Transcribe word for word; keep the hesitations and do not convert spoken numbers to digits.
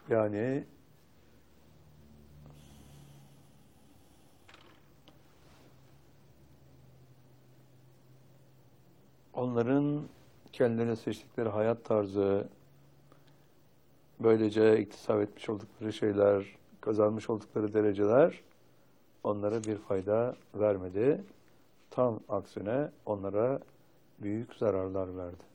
Yani onların kendilerine seçtikleri hayat tarzı, böylece iktisap etmiş oldukları şeyler, kazanmış oldukları dereceler onlara bir fayda vermedi. Tam aksine onlara büyük zararlar verdi.